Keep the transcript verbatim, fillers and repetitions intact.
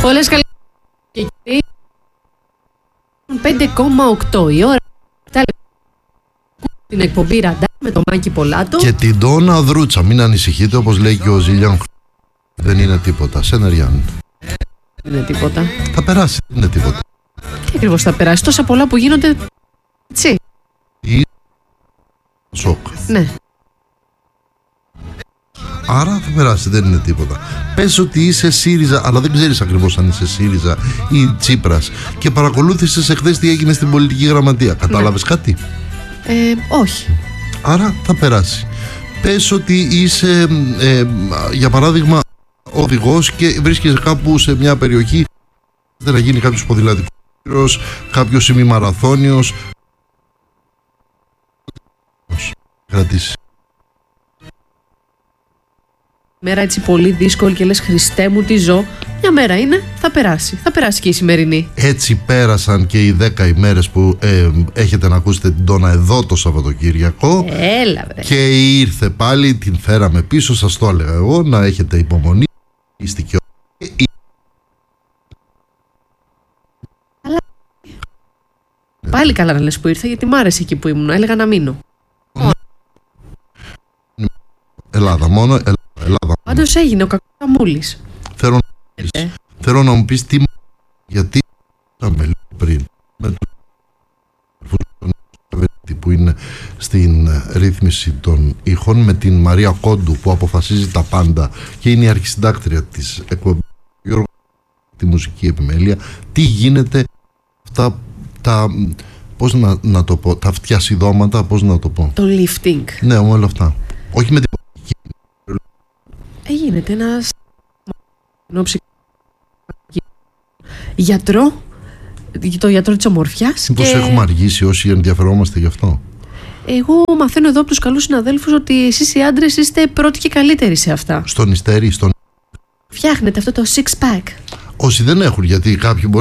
Πολλές καλές και κύριοι. πέντε κόμμα οκτώ η ώρα. Την εκπομπή Ραντάρ με τον Μάκη Πολάτο. Και την Ντόνα Δρούτσα. Μην ανησυχείτε, όπως λέει και ο Ζήλιαν. Δεν είναι τίποτα. Σενεριάν. Δεν είναι τίποτα. Θα περάσει, δεν είναι τίποτα. Τι ακριβώς θα περάσει? Τόσα πολλά που γίνονται. Έτσι. Ή... Σοκ. Ναι. Άρα θα περάσει, δεν είναι τίποτα. Πες ότι είσαι ΣΥΡΙΖΑ, αλλά δεν ξέρεις ακριβώς αν είσαι ΣΥΡΙΖΑ ή Τσίπρας, και παρακολούθησες εχθές τι έγινε στην πολιτική γραμματεία. Κατάλαβες ναι. κάτι? Ε, όχι. Άρα θα περάσει. Πες ότι είσαι, ε, για παράδειγμα, οδηγός και βρίσκεσαι κάπου σε μια περιοχή, δεν θα γίνει κάποιος ποδηλατικός, κάποιος ημιμαραθώνιος. Κρατήσει. Μέρα έτσι πολύ δύσκολη και λες Χριστέ μου τι ζω. Μια μέρα είναι, θα περάσει. Θα περάσει και η σημερινή. Έτσι πέρασαν και οι δέκα ημέρες που ε, έχετε να ακούσετε την Ντόνα εδώ το Σαββατοκύριακο. Έλα βρε. Και ήρθε πάλι, την φέραμε πίσω, σας το έλεγα εγώ, να έχετε υπομονή. Είστε και καλά. Πάλι καλά να λες που ήρθα, γιατί μ' άρεσε εκεί που ήμουν. Έλεγα να μείνω. Ελλάδα μόνο, Ελλάδα. Ελλάδα. Πάντως έγινε ο κακαμούλης. Θέλω, ε. θέλω να μου πεις τι, γιατί είχαμε λίγο πριν με τον που είναι στην ρύθμιση των ήχων, με την Μαρία Κόντου που αποφασίζει τα πάντα και είναι η αρχισυντάκτρια της εκπομπής, τη μουσική επιμέλεια. Τι γίνεται αυτά τα, πώς να, να το πω, τα φτιασιδώματα, πώς να το πω, το lifting. Ναι, όλα αυτά. Όχι με την γίνεται ένας γιατρό, το γιατρό της ομορφιάς. Μήπως και... έχουμε αργήσει όσοι ενδιαφερόμαστε γι' αυτό? Εγώ μαθαίνω εδώ από τους καλούς συναδέλφους ότι εσείς οι άντρες είστε πρώτοι και καλύτεροι σε αυτά. Στον υστέρι, στον... Φτιάχνετε αυτό το six pack. Όσοι δεν έχουν, γιατί κάποιοι μπορεί